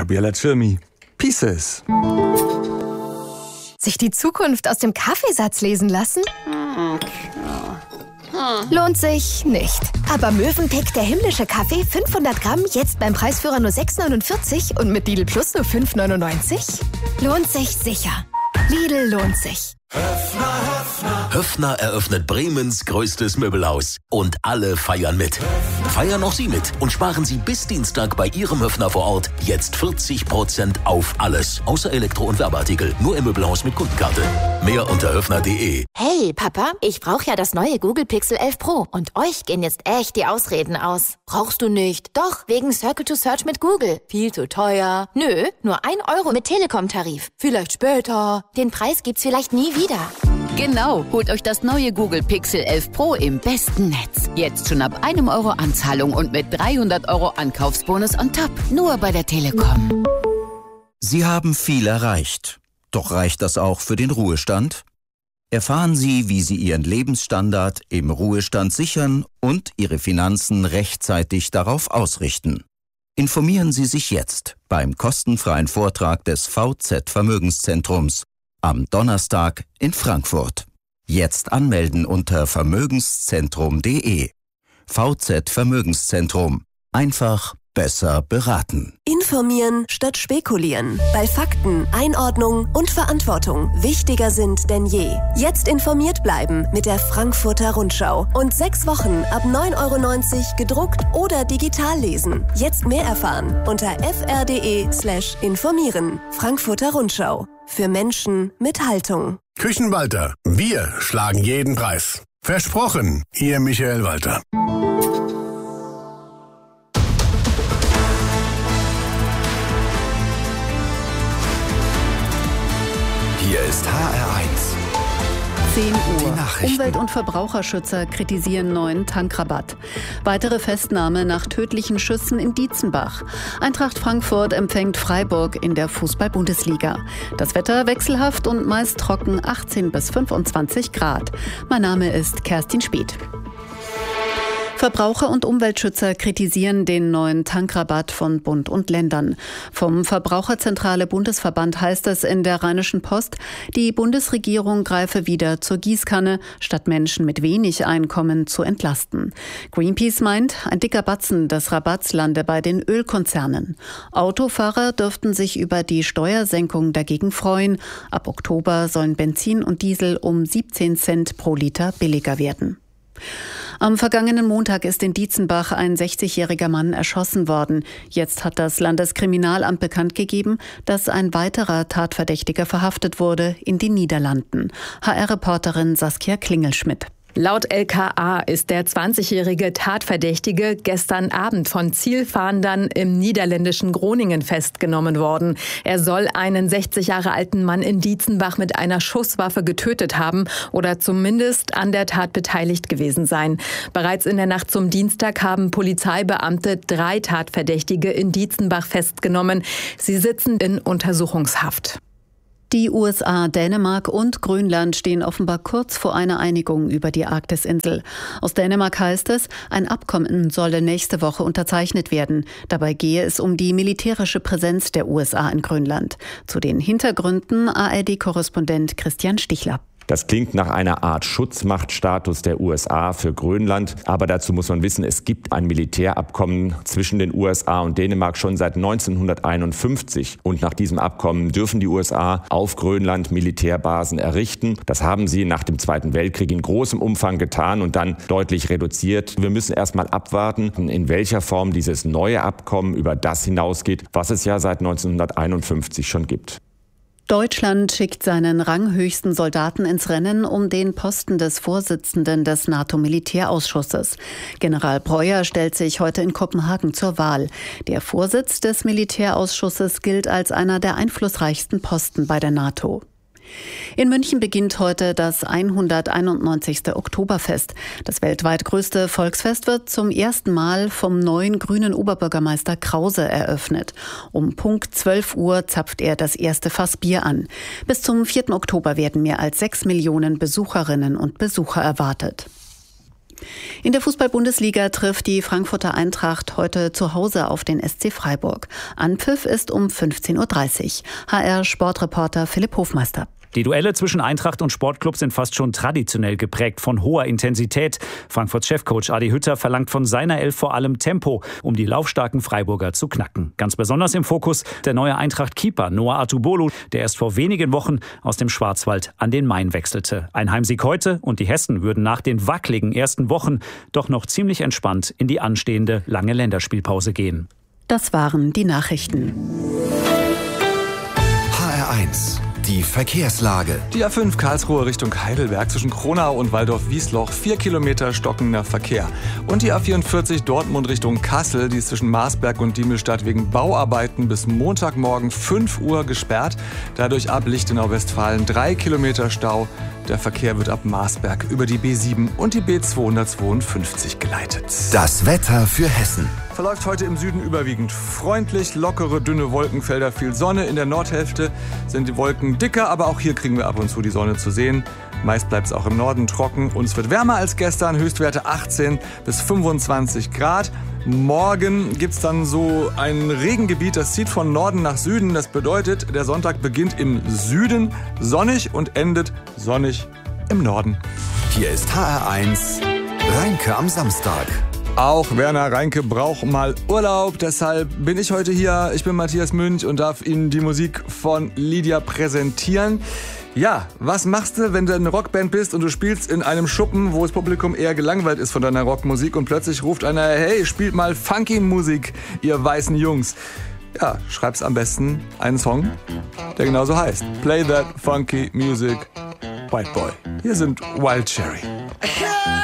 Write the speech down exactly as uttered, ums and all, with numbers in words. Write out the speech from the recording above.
Gabriella Cilmi. Pieces. Sich die Zukunft aus dem Kaffeesatz lesen lassen? Lohnt sich nicht. Aber Mövenpick, der himmlische Kaffee, fünfhundert Gramm, jetzt beim Preisführer nur sechs neunundvierzig und mit Lidl Plus nur fünf neunundneunzig? Lohnt sich sicher. Lidl lohnt sich. Höffner, Höffner. Höffner eröffnet Bremens größtes Möbelhaus. Und alle feiern mit. Feiern auch Sie mit und sparen Sie bis Dienstag bei Ihrem Höffner vor Ort jetzt vierzig Prozent auf alles. Außer Elektro- und Werbeartikel. Nur im Möbelhaus mit Kundenkarte. Mehr unter höffner punkt de. Hey, Papa, ich brauche ja das neue Google Pixel elf Pro. Und euch gehen jetzt echt die Ausreden aus. Brauchst du nicht? Doch, wegen Circle to Search mit Google. Viel zu teuer. Nö, nur ein Euro mit Telekom-Tarif. Vielleicht später. Den Preis gibt's vielleicht nie wieder. Genau, holt euch das neue Google Pixel elf Pro im besten Netz. Jetzt schon ab einem Euro Anzahlung und mit dreihundert Euro Ankaufsbonus on top. Nur bei der Telekom. Sie haben viel erreicht. Doch reicht das auch für den Ruhestand? Erfahren Sie, wie Sie Ihren Lebensstandard im Ruhestand sichern und Ihre Finanzen rechtzeitig darauf ausrichten. Informieren Sie sich jetzt beim kostenfreien Vortrag des V Z Vermögenszentrums am Donnerstag in Frankfurt. Jetzt anmelden unter vermögenszentrum punkt de. V Z Vermögenszentrum. Einfach besser beraten. Informieren statt spekulieren. Weil Fakten, Einordnung und Verantwortung wichtiger sind denn je. Jetzt informiert bleiben mit der Frankfurter Rundschau. Und sechs Wochen ab neun Euro neunzig gedruckt oder digital lesen. Jetzt mehr erfahren unter fr.de slash informieren. Frankfurter Rundschau. Für Menschen mit Haltung. Küchenwalter. Wir schlagen jeden Preis. Versprochen. Ihr Michael Walter. Hier ist H R eins. zehn Uhr. Umwelt- und Verbraucherschützer kritisieren neuen Tankrabatt. Weitere Festnahme nach tödlichen Schüssen in Dietzenbach. Eintracht Frankfurt empfängt Freiburg in der Fußball-Bundesliga. Das Wetter wechselhaft und meist trocken, achtzehn bis fünfundzwanzig Grad. Mein Name ist Kerstin Speth. Verbraucher- und Umweltschützer kritisieren den neuen Tankrabatt von Bund und Ländern. Vom Verbraucherzentrale Bundesverband heißt es in der Rheinischen Post, die Bundesregierung greife wieder zur Gießkanne, statt Menschen mit wenig Einkommen zu entlasten. Greenpeace meint, ein dicker Batzen des Rabatts lande bei den Ölkonzernen. Autofahrer dürften sich über die Steuersenkung dagegen freuen. Ab Oktober sollen Benzin und Diesel um siebzehn Cent pro Liter billiger werden. Am vergangenen Montag ist in Dietzenbach ein sechzigjähriger Mann erschossen worden. Jetzt hat das Landeskriminalamt bekannt gegeben, dass ein weiterer Tatverdächtiger verhaftet wurde in den Niederlanden. H R-Reporterin Saskia Klingelschmidt. Laut L K A ist der zwanzigjährige Tatverdächtige gestern Abend von Zielfahndern im niederländischen Groningen festgenommen worden. Er soll einen sechzig Jahre alten Mann in Dietzenbach mit einer Schusswaffe getötet haben oder zumindest an der Tat beteiligt gewesen sein. Bereits in der Nacht zum Dienstag haben Polizeibeamte drei Tatverdächtige in Dietzenbach festgenommen. Sie sitzen in Untersuchungshaft. Die U S A, Dänemark und Grönland stehen offenbar kurz vor einer Einigung über die Arktisinsel. Aus Dänemark heißt es, ein Abkommen solle nächste Woche unterzeichnet werden. Dabei gehe es um die militärische Präsenz der U S A in Grönland. Zu den Hintergründen A R D-Korrespondent Christian Stichler. Das klingt nach einer Art Schutzmachtstatus der U S A für Grönland. Aber dazu muss man wissen, es gibt ein Militärabkommen zwischen den U S A und Dänemark schon seit neunzehnhunderteinundfünfzig. Und nach diesem Abkommen dürfen die U S A auf Grönland Militärbasen errichten. Das haben sie nach dem Zweiten Weltkrieg in großem Umfang getan und dann deutlich reduziert. Wir müssen erst mal abwarten, in welcher Form dieses neue Abkommen über das hinausgeht, was es ja seit neunzehnhunderteinundfünfzig schon gibt. Deutschland schickt seinen ranghöchsten Soldaten ins Rennen um den Posten des Vorsitzenden des NATO-Militärausschusses. General Breuer stellt sich heute in Kopenhagen zur Wahl. Der Vorsitz des Militärausschusses gilt als einer der einflussreichsten Posten bei der NATO. In München beginnt heute das hunderteinundneunzigste Oktoberfest. Das weltweit größte Volksfest wird zum ersten Mal vom neuen grünen Oberbürgermeister Krause eröffnet. Um Punkt zwölf Uhr zapft er das erste Fass Bier an. Bis zum vierten Oktober werden mehr als sechs Millionen Besucherinnen und Besucher erwartet. In der Fußball-Bundesliga trifft die Frankfurter Eintracht heute zu Hause auf den S C Freiburg. Anpfiff ist um fünfzehn Uhr dreißig. H R-Sportreporter Philipp Hofmeister. Die Duelle zwischen Eintracht und Sportclub sind fast schon traditionell geprägt von hoher Intensität. Frankfurts Chefcoach Adi Hütter verlangt von seiner Elf vor allem Tempo, um die laufstarken Freiburger zu knacken. Ganz besonders im Fokus der neue Eintracht-Keeper Noah Atubolu, der erst vor wenigen Wochen aus dem Schwarzwald an den Main wechselte. Ein Heimsieg heute und die Hessen würden nach den wackeligen ersten Wochen doch noch ziemlich entspannt in die anstehende lange Länderspielpause gehen. Das waren die Nachrichten. H R eins. Die Verkehrslage. Die A fünf Karlsruhe Richtung Heidelberg zwischen Kronau und Waldorf-Wiesloch, vier Kilometer stockender Verkehr. Und die A vierundvierzig Dortmund Richtung Kassel, die ist zwischen Marsberg und Diemelstadt wegen Bauarbeiten bis Montagmorgen fünf Uhr gesperrt. Dadurch ab Lichtenau-Westfalen drei Kilometer Stau. Der Verkehr wird ab Marsberg über die B sieben und die B zweihundertzweiundfünfzig geleitet. Das Wetter für Hessen. Verläuft heute im Süden überwiegend freundlich, lockere, dünne Wolkenfelder, viel Sonne. In der Nordhälfte sind die Wolken dicker, aber auch hier kriegen wir ab und zu die Sonne zu sehen. Meist bleibt es auch im Norden trocken und es wird wärmer als gestern, Höchstwerte achtzehn bis fünfundzwanzig Grad. Morgen gibt es dann so ein Regengebiet, das zieht von Norden nach Süden. Das bedeutet, der Sonntag beginnt im Süden sonnig und endet sonnig im Norden. Hier ist H R eins, Reinke am Samstag. Auch Werner Reinke braucht mal Urlaub, deshalb bin ich heute hier. Ich bin Matthias Münch und darf Ihnen die Musik von Lydia präsentieren. Ja, was machst du, wenn du eine Rockband bist und du spielst in einem Schuppen, wo das Publikum eher gelangweilt ist von deiner Rockmusik und plötzlich ruft einer, hey, spielt mal Funky-Musik, ihr weißen Jungs. Ja, schreib's am besten einen Song, der genauso heißt. Play that funky music, White Boy. Hier sind Wild Cherry.